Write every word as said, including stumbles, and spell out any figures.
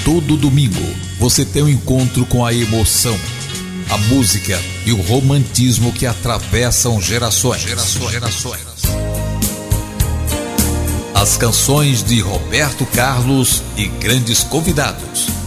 Todo domingo você tem um encontro com a emoção, a música e o romantismo que atravessam gerações. gerações, gerações. As canções de Roberto Carlos e grandes convidados.